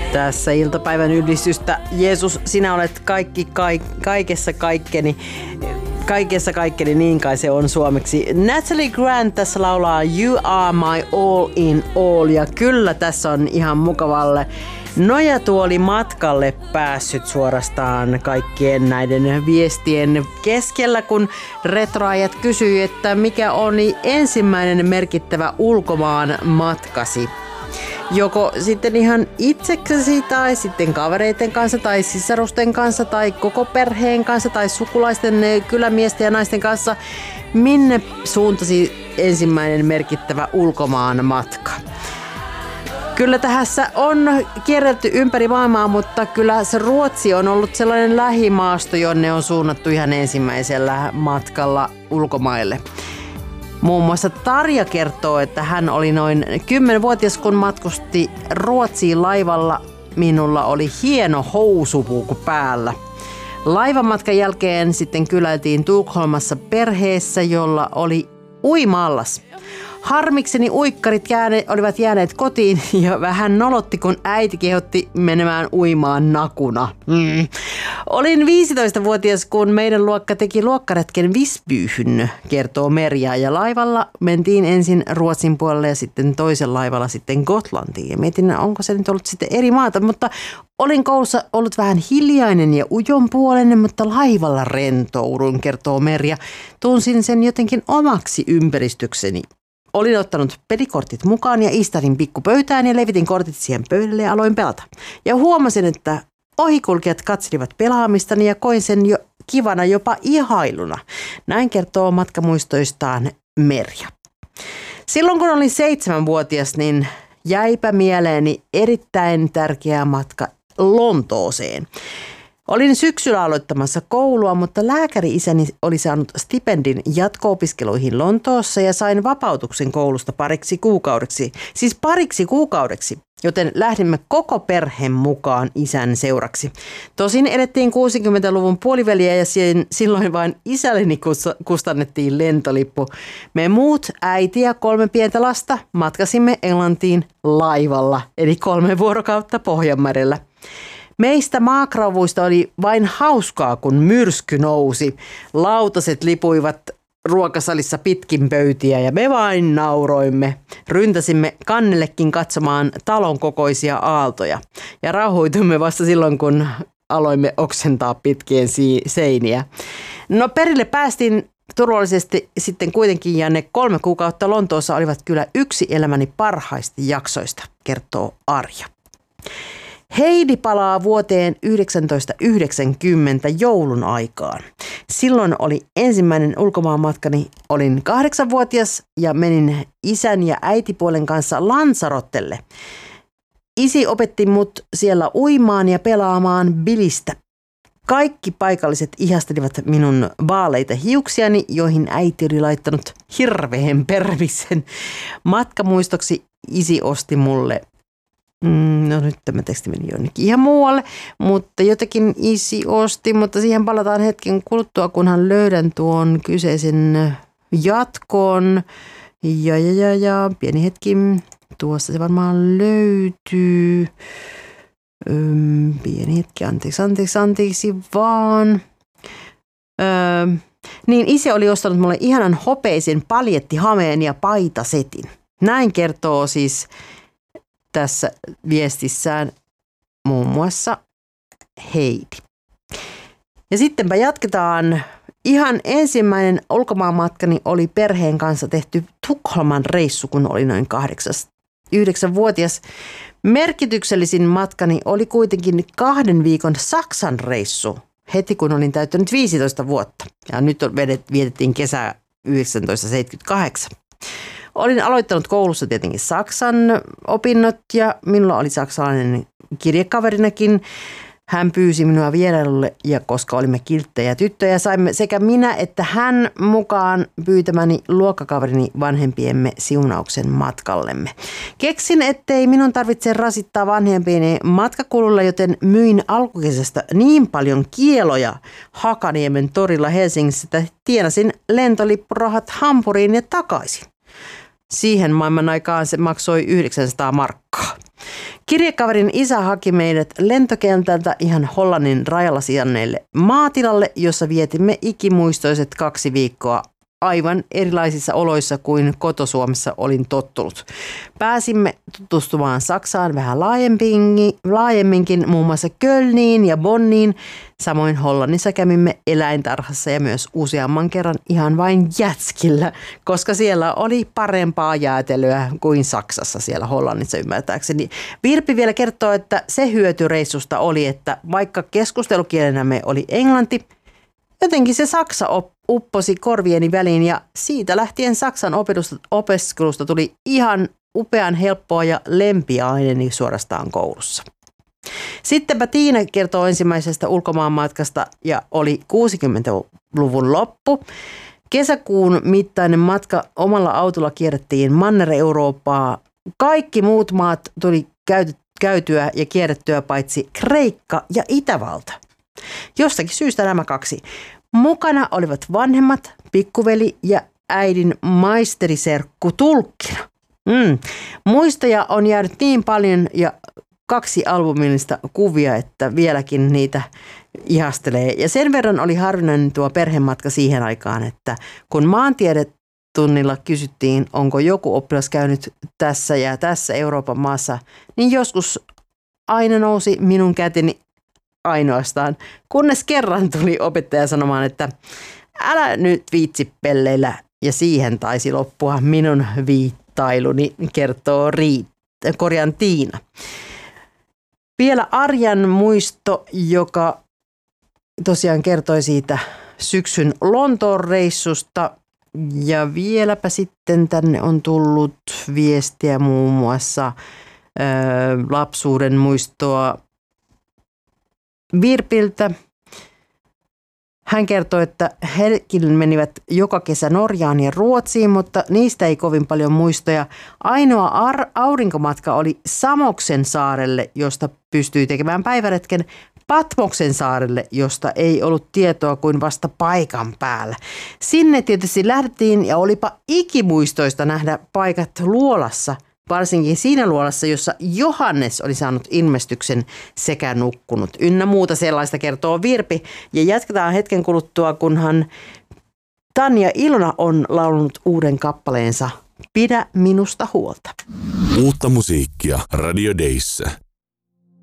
Tässä iltapäivän yhdistystä. Jeesus, sinä olet kaikessa kaikkeni. Kaikessa kaikkeni, niin kai se on suomeksi. Natalie Grant tässä laulaa You Are My All in All. Ja kyllä tässä on ihan mukavalle nojatuoli matkalle päässyt suorastaan kaikkien näiden viestien keskellä, kun retroajat kysyi, että mikä oli ensimmäinen merkittävä ulkomaan matkasi. Joko sitten ihan itseksesi tai sitten kavereiden kanssa tai sisarusten kanssa tai koko perheen kanssa tai sukulaisten, kylämiesten ja naisten kanssa. Minne suuntasi ensimmäinen merkittävä ulkomaan matka? Kyllä tässä on kierrelty ympäri maailmaa, mutta kyllä se Ruotsi on ollut sellainen lähimaasto, jonne on suunnattu ihan ensimmäisellä matkalla ulkomaille. Muun muassa Tarja kertoo, että hän oli noin 10-vuotias, kun matkusti Ruotsiin laivalla. Minulla oli hieno housupuku päällä. Laivamatkan jälkeen sitten kyläiltiin Tukholmassa perheessä, jolla oli uima-allas. Harmikseni uikkarit olivat jääneet kotiin ja vähän nolotti, kun äiti kehotti menemään uimaan nakuna. Olin 15-vuotias, kun meidän luokka teki luokkaretken Visbyhyn, kertoo Merja. Ja laivalla mentiin ensin Ruotsin puolelle ja sitten toisen laivalla sitten Gotlantiin. Ja mietin, onko se nyt ollut sitten eri maata, mutta olin koulussa ollut vähän hiljainen ja ujonpuolinen, mutta laivalla rentoudun, kertoo Merja. Tunsin sen jotenkin omaksi ympäristökseni. Olin ottanut pelikortit mukaan ja istarin pikkupöytään ja levitin kortit siihen pöydälle ja aloin pelata. Ja huomasin, että ohikulkijat katselivat pelaamistani ja koin sen jo kivana, jopa ihailuna. Näin kertoo matkamuistoistaan Merja. Silloin kun olin 7-vuotias, niin jäipä mieleeni erittäin tärkeä matka Lontooseen. Olin syksyllä aloittamassa koulua, mutta lääkäri-isäni oli saanut stipendin jatko-opiskeluihin Lontoossa ja sain vapautuksen koulusta pariksi kuukaudeksi, joten lähdimme koko perheen mukaan isän seuraksi. Tosin elettiin 60-luvun puoliväliä ja silloin vain isälleni kustannettiin lentolippu. Me muut, äiti ja 3 pientä lasta, matkasimme Englantiin laivalla, eli 3 vuorokautta Pohjanmerellä. Meistä maakrauvuista oli vain hauskaa, kun myrsky nousi. Lautaset lipuivat ruokasalissa pitkin pöytiä ja me vain nauroimme. Ryntäsimme kannellekin katsomaan talon kokoisia aaltoja. Ja rauhoituimme vasta silloin, kun aloimme oksentaa pitkien seiniä. No perille päästiin turvallisesti sitten kuitenkin ja ne 3 kuukautta Lontoossa olivat kyllä yksi elämäni parhaista jaksoista, kertoo Arja. Heidi palaa vuoteen 1990 joulun aikaan. Silloin oli ensimmäinen ulkomaanmatkani. Olin 8-vuotias ja menin isän ja äitipuolen kanssa Lanzarottelle. Isi opetti mut siellä uimaan ja pelaamaan bilistä. Kaikki paikalliset ihastelivat minun vaaleita hiuksiani, joihin äiti oli laittanut hirveän permisen. Matkamuistoksi isi osti mulle. No nyt tämä teksti meni jonnekin ihan muualle, mutta jotakin isi osti, mutta siihen palataan hetken kuluttua, kunhan löydän tuon kyseisen jatkon. Ja pieni hetki, tuossa se varmaan löytyy. Pieni hetki, anteeksi vaan. Niin isi oli ostanut mulle ihanan hopeisen paljettihameen ja paitasetin. Näin kertoo siis tässä viestissään muun muassa Heidi. Ja sittenpä jatketaan. Ihan ensimmäinen ulkomaanmatkani oli perheen kanssa tehty Tukholman reissu, kun oli noin 8-9-vuotias. Merkityksellisin matkani oli kuitenkin 2 viikon Saksan reissu, heti kun olin täyttänyt 15 vuotta. Ja nyt vietettiin kesää 1978. Olin aloittanut koulussa tietenkin Saksan opinnot ja minulla oli saksalainen kirjekaverinakin. Hän pyysi minua vierailulle ja koska olimme kilttejä tyttöjä, saimme sekä minä että hän mukaan pyytämäni luokkakaverini vanhempiemme siunauksen matkallemme. Keksin, ettei minun tarvitse rasittaa vanhempieni matkakululla, joten myin alkukesästä niin paljon kieloja Hakaniemen torilla Helsingissä, että tienasin lentolippurahat Hampuriin ja takaisin. Siihen maailman aikaan se maksoi 900 markkaa. Kirjekaverin isä haki meidät lentokentältä ihan Hollannin rajalla sijainneelle maatilalle, jossa vietimme ikimuistoiset 2 viikkoa aivan erilaisissa oloissa kuin kotosuomessa olin tottunut. Pääsimme tutustumaan Saksaan vähän laajemminkin, muun muassa Kölniin ja Bonniin. Samoin Hollannissa kävimme eläintarhassa ja myös useamman kerran ihan vain jätskillä, koska siellä oli parempaa jäätelyä kuin Saksassa siellä Hollannissa ymmärtääkseni. Virpi vielä kertoo, että se hyöty reissusta oli, että vaikka keskustelukielenämme oli englanti, jotenkin se Saksa upposi korvieni väliin ja siitä lähtien Saksan opiskelusta tuli ihan upean helppoa ja lempiaineeni suorastaan koulussa. Sittenpä Tiina kertoo ensimmäisestä ulkomaanmatkasta ja oli 60-luvun loppu. Kesäkuun mittainen matka omalla autolla kierrettiin Manner-Eurooppaa. Kaikki muut maat tuli käytyä ja kierrettyä paitsi Kreikka ja Itävalta. Jostakin syystä nämä 2. Mukana olivat vanhemmat, pikkuveli ja äidin maisteriserkku tulkkina. Muistoja on jäänyt niin paljon ja 2 albumillista kuvia, että vieläkin niitä ihastelee. Ja sen verran oli harvinainen tuo perhematka siihen aikaan, että kun maantiedetunnilla kysyttiin, onko joku oppilas käynyt tässä ja tässä Euroopan maassa, niin joskus aina nousi minun käteni ainoastaan, kunnes kerran tuli opettaja sanomaan, että älä nyt viitsi pelleillä, ja taisi loppua minun viittailuni, kertoo Tiina. Vielä Arjan muisto, joka tosiaan kertoi siitä syksyn Lontoon reissusta, ja vieläpä sitten tänne on tullut viestiä muun muassa lapsuuden muistoa Virpiltä. Hän kertoi, että hekin menivät joka kesä Norjaan ja Ruotsiin, mutta niistä ei kovin paljon muistoja. Ainoa aurinkomatka oli Samoksen saarelle, josta pystyi tekemään päiväretken, Patmoksen saarelle, josta ei ollut tietoa kuin vasta paikan päällä. Sinne tietysti lähdettiin ja olipa ikimuistoista nähdä paikat luolassa, varsinkin siinä luolassa, jossa Johannes oli saanut ilmestyksen sekä nukkunut. Ynnä muuta sellaista kertoo Virpi. Ja jatketaan hetken kuluttua, kunhan Tanja Ilona on laulunut uuden kappaleensa Pidä minusta huolta. Uutta musiikkia Radio Dayssä.